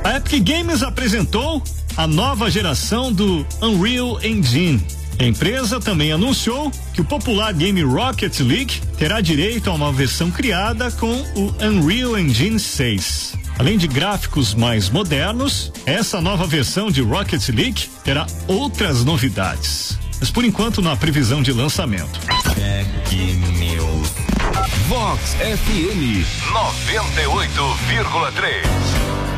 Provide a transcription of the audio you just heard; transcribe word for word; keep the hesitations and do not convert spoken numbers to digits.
A Epic Games apresentou a nova geração do Unreal Engine. A empresa também anunciou que o popular game Rocket League terá direito a uma versão criada com o Unreal Engine seis. Além de gráficos mais modernos, essa nova versão de Rocket League terá outras novidades. Mas por enquanto não há previsão de lançamento. Tech News. Vox F M noventa e oito vírgula três.